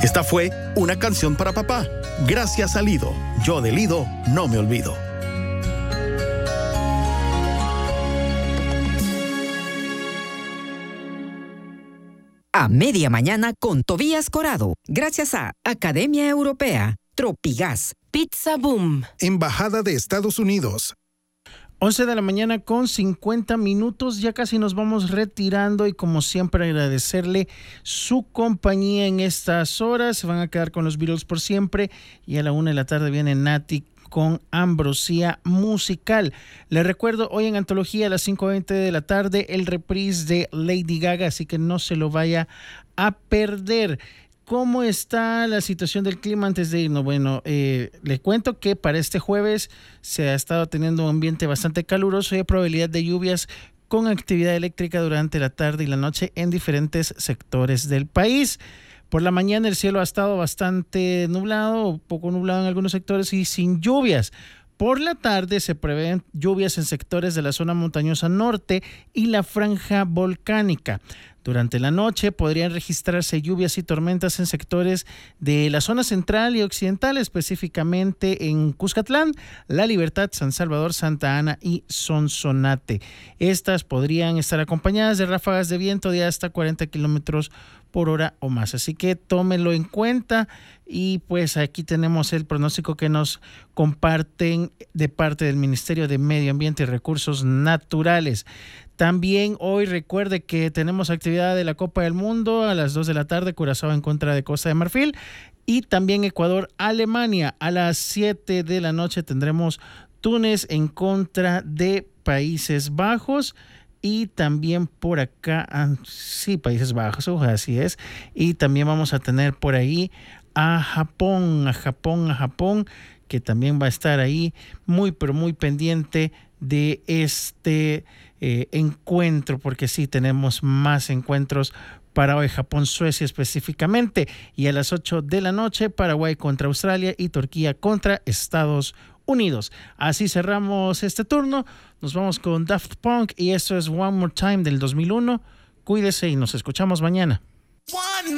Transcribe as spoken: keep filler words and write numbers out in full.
Esta fue una canción para papá. Gracias a Lido. Yo de Lido no me olvido. A media mañana con Tobías Corado. Gracias a Academia Europea, Tropigas, Pizza Boom, Embajada de Estados Unidos. once de la mañana con cincuenta minutos, ya casi nos vamos retirando y como siempre agradecerle su compañía en estas horas. Se van a quedar con los Beatles por siempre y a la una de la tarde viene Nati con Ambrosía Musical. Les recuerdo, hoy en Antología a las cinco veinte de la tarde el reprise de Lady Gaga, así que no se lo vaya a perder. ¿Cómo está la situación del clima antes de irnos? Bueno, eh, le cuento que para este jueves se ha estado teniendo un ambiente bastante caluroso y hay probabilidad de lluvias con actividad eléctrica durante la tarde y la noche en diferentes sectores del país. Por la mañana el cielo ha estado bastante nublado, poco nublado en algunos sectores y sin lluvias. Por la tarde se prevén lluvias en sectores de la zona montañosa norte y la franja volcánica. Durante la noche podrían registrarse lluvias y tormentas en sectores de la zona central y occidental, específicamente en Cuscatlán, La Libertad, San Salvador, Santa Ana y Sonsonate. Estas podrían estar acompañadas de ráfagas de viento de hasta cuarenta kilómetros por hora o más. Así que tómenlo en cuenta y pues aquí tenemos el pronóstico que nos comparten de parte del Ministerio de Medio Ambiente y Recursos Naturales. También hoy recuerde que tenemos actividad de la Copa del Mundo a las dos de la tarde, Curazao en contra de Costa de Marfil, y también Ecuador-Alemania. A las siete de la noche tendremos Túnez en contra de Países Bajos. Y también por acá, ah, sí, Países Bajos, así es. Y también vamos a tener por ahí a Japón, a Japón, a Japón, que también va a estar ahí muy, pero muy pendiente de este eh, encuentro, porque sí, tenemos más encuentros para hoy, Japón-Suecia específicamente. Y a las ocho de la noche, Paraguay contra Australia y Turquía contra Estados Unidos. Así cerramos este turno. Nos vamos con Daft Punk y esto es One More Time del dos mil uno. Cuídese y nos escuchamos mañana.